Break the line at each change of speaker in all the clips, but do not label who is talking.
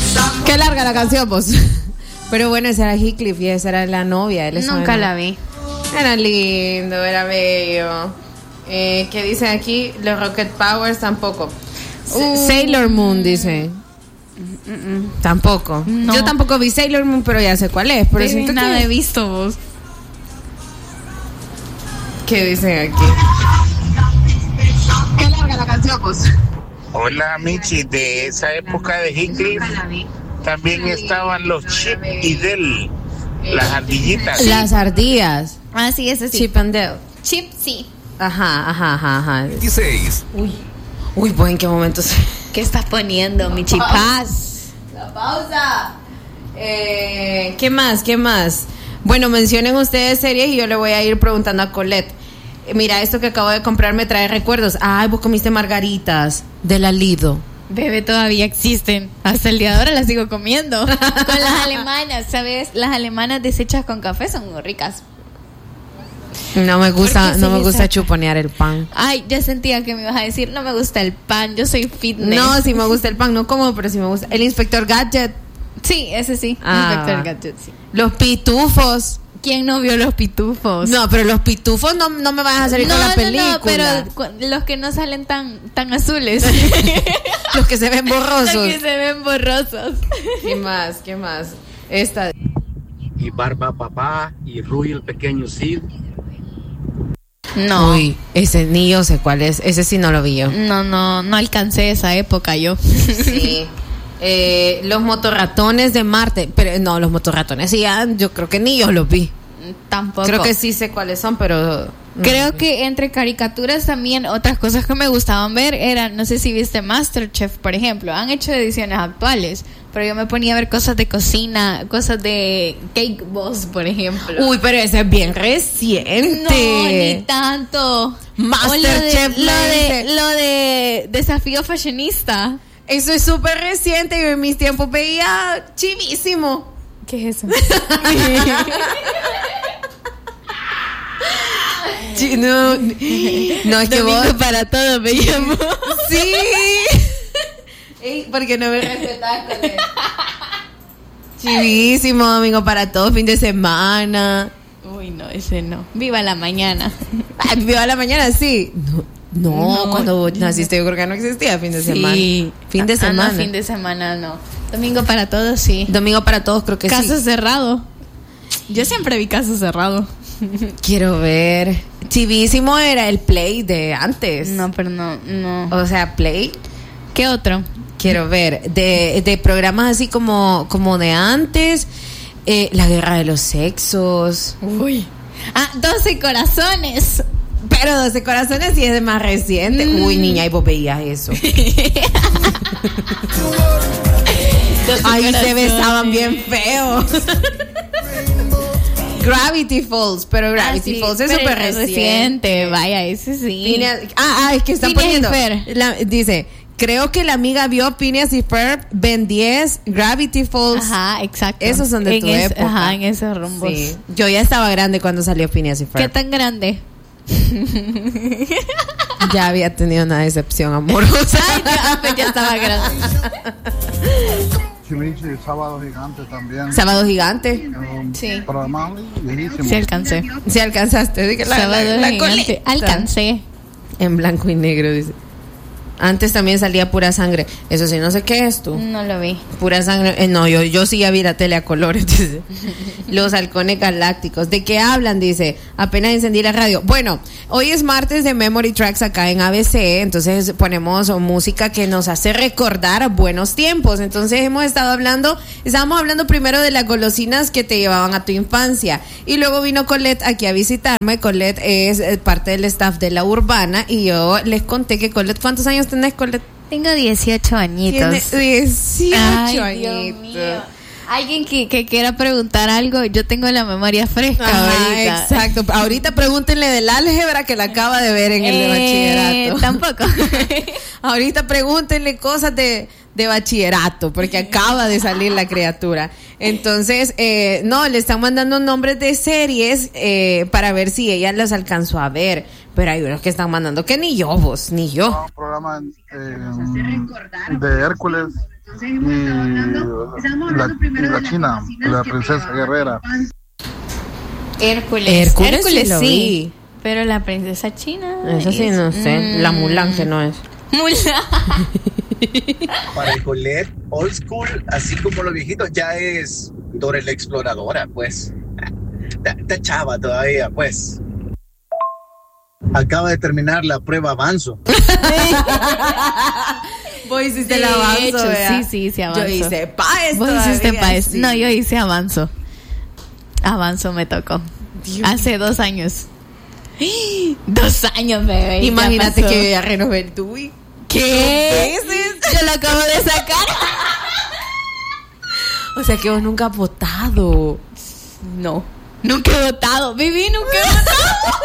Qué larga la canción, pues. Pero bueno, esa era Heathcliff y esa era la novia.
Nunca la vi.
Era lindo, era bello. ¿Qué dice aquí? Los Rocket Powers tampoco. Sailor Moon dice. Tampoco. No. Yo tampoco vi Sailor Moon, pero ya sé cuál es. Pero siento
nada he visto vos.
¿Qué dicen aquí? Qué larga la canción, pues.
Hola, Michi. De esa época de Heathcliff también estaban los Chip y Dale. Las ardillitas.
Sí. Las ardillas.
Ah, sí, ese sí.
Chip and Dale.
Chip, sí.
Ajá.
16.
Uy, pues en qué momento se...
¿Qué estás poniendo, Michi? Paz.
La pausa. ¿Qué más? Bueno, mencionen ustedes series y yo le voy a ir preguntando a Colette. Mira, esto que acabo de comprar me trae recuerdos. Ay, vos comiste margaritas de la Lido.
Bebé, todavía existen. Hasta el día de ahora las sigo comiendo. Con las alemanas, ¿sabes? Las alemanas deshechas con café son muy ricas.
No me gusta chuponear el pan.
Ay, ya sentía que me ibas a decir, no me gusta el pan, yo soy fitness.
No, sí me gusta el pan, no como, pero sí me gusta. El Inspector Gadget.
Sí, ese sí. Inspector Gadget, sí.
Los pitufos.
¿Quién no vio los pitufos?
No, pero los pitufos no me van a salir con la película.
No, pero los que no salen tan azules.
Los que se ven borrosos.
Los que se ven borrosos.
¿Qué más? Esta.
Y Barba Papá y Rui el pequeño Cid.
No.
Uy, ese ni yo sé cuál es. Ese sí no lo vi yo.
No alcancé esa época yo.
Sí. Los motorratones de Marte. Pero no, los motorratones sí, yo creo que ni yo los vi.
Tampoco.
Creo que sí sé cuáles son, pero...
Creo que entre caricaturas también otras cosas que me gustaban ver eran, no sé si viste MasterChef, por ejemplo. Han hecho ediciones actuales, pero yo me ponía a ver cosas de cocina, cosas de Cake Boss, por ejemplo.
Uy, pero ese es bien reciente.
No, ni tanto.
MasterChef.
Lo de Desafío Fashionista.
Eso es súper reciente. Yo en mis tiempos veía chivísimo.
¿Qué es eso?
No, es que vos
para todo me llamo.
Sí. Ey, porque no me respetás con él. Chivísimo, domingo para todo, fin de semana.
Uy, no, ese no. Viva la mañana.
Ay, viva la mañana, sí. No, cuando naciste yo creo que no existía fin de semana. Fin de semana.
No, fin de semana no. Domingo para todos, sí.
Domingo para todos creo que sí.
Caso cerrado. Yo siempre vi Caso Cerrado.
Quiero ver. Chivísimo era el Play de antes.
No, pero no.
O sea, Play.
¿Qué otro?
Quiero ver. De programas así como de antes. La Guerra de los Sexos.
Uy. 12 Corazones.
Pero 12 Corazones sí es de más reciente. Uy, niña, y vos veías eso. Ay, se besaban bien feo. Gravity Falls, pero Gravity Falls es súper reciente.
Vaya, ese sí.
Es que están poniendo. Dice, creo que la amiga vio Phineas y Ferb, Ben 10, Gravity Falls.
Ajá, exacto.
Esos son de tu época.
Ajá, en esos rumbos.
Sí. Yo ya estaba grande cuando salió Phineas y Ferb.
¿Qué tan grande?
Ya había tenido una decepción amorosa.
Ay, ya estaba grande.
Chimichi, Sábado Gigante también.
Sábado Gigante.
Sí.
Programa viejísimo.
Sí alcancé.
Sí alcanzaste. Dije,
Sábado Gigante. Alcancé.
En blanco y negro, dice. Antes también salía Pura Sangre. Eso sí, no sé qué es tú.
No lo vi.
Pura Sangre. No, yo sí ya vi la tele a colores. Dice. Los Halcones Galácticos. ¿De qué hablan? Dice. Apenas encendí la radio. Bueno, hoy es martes de Memory Tracks acá en ABC. Entonces ponemos música que nos hace recordar buenos tiempos. Entonces estábamos hablando primero de las golosinas que te llevaban a tu infancia. Y luego vino Colette aquí a visitarme. Colette es parte del staff de La Urbana. Y yo les conté que Colette, ¿cuántos años tenés, Colette?
Tengo 18 añitos.
Tiene 18
añitos. Dios mío. Alguien que quiera preguntar algo, yo tengo la memoria fresca. Ahorita.
Exacto. Ahorita pregúntenle del álgebra que la acaba de ver en el de bachillerato.
Tampoco.
Ahorita pregúntenle cosas de bachillerato, porque acaba de salir la criatura. Entonces, le están mandando nombres de series para ver si ella las alcanzó a ver. Pero hay unos que están mandando que ni yo.
Un programa de Hércules. La China, la princesa guerrera.
Hércules
sí lo vi.
pero la princesa china.
Eso sí, no sé. La Mulan, que no es.
Mulan.
Para el Colette old school, así como los viejitos, ya es Dora la Exploradora, pues. Está chava todavía, pues. Acaba de terminar la prueba Avanzo.
Vos hiciste el avanzo,
sí, avanzo.
Yo hice Páez.
Vos hiciste Páez.
Sí.
No, yo hice avanzo. Avanzo me tocó. Hace 2 años. 2 años, bebé.
Imagínate que yo ya renové el tuyo.
¿Qué? Yo lo acabo de sacar.
O sea que vos nunca has votado.
No. Nunca he votado. Viví, nunca he votado.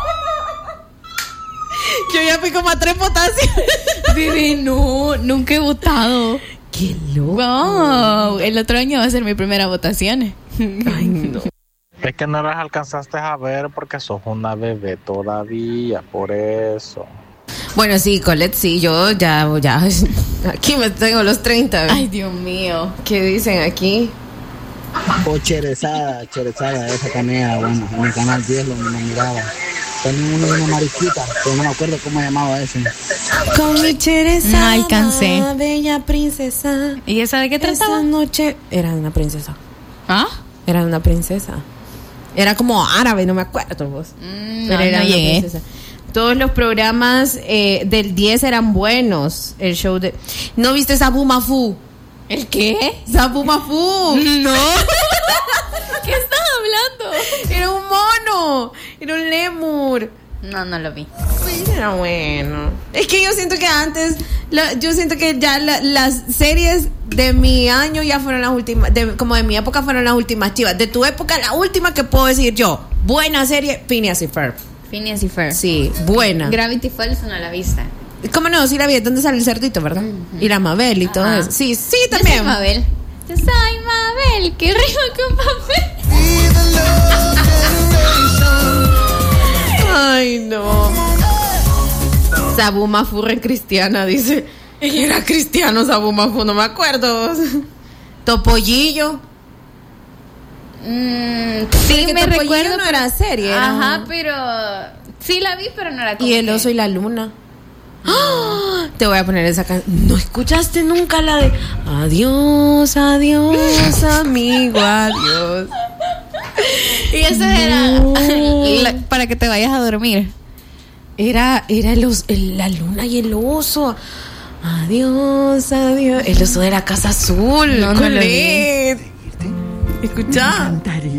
Yo ya fui como a 3 votaciones.
Viví, no. Nunca he votado.
Qué loco.
Wow. El otro año va a ser mi primera votación.
Ay, no.
Es que no las alcanzaste a ver porque sos una bebé todavía, por eso.
Bueno, sí, Colette, sí, yo ya. Aquí me tengo los 30.
Ay, Dios mío.
¿Qué dicen aquí?
O Cherezada, esa canea, bueno, en el canal 10 lo miraba. También uno de una mariquita, pero no me acuerdo cómo se llamaba ese.
Con mi Cherezada,
no alcancé.
Bella princesa.
¿Y esa de qué trataba?
Esa noche era una princesa.
¿Ah?
Era una princesa. Era como árabe, no me acuerdo vos. Pero era
no
una
llegué.
princesa. Todos los programas del 10 eran buenos. El show de... ¿No viste Sabu Mafu?
¿El qué?
Sabu Mafu.
No. ¿Qué estás hablando?
Era un mono. Era un lémur.
No lo vi.
Era bueno. Es que yo siento que antes, yo siento que ya las series de mi año ya fueron las últimas, como de mi época fueron las últimas chivas. De tu época, la última que puedo decir yo, buena serie, Phineas y Ferb.
Phineas y Ferb.
Sí, buena.
Gravity Falls no la viste.
¿Cómo no? Sí la vi, ¿dónde sale el cerdito, verdad? Y la Mabel y todo eso. Sí, también.
Yo soy Mabel. Yo soy Mabel, que rima con papel.
Ay, no. Sabu Mafu re cristiana, dice. Era cristiano Sabu Mafu, no me acuerdo. Topollillo.
Sí, me recuerdo.
No era serie.
Ajá, pero sí la vi, pero no era como
Y el oso y la luna. ¡Ah! Te voy a poner esa canción. ¿No escuchaste nunca la de adiós, adiós, amigo, adiós?
Y eso era para que te vayas a dormir.
Era la luna y el oso. Adiós, adiós. El oso de la Casa Azul.
No lo vi.
Escucha.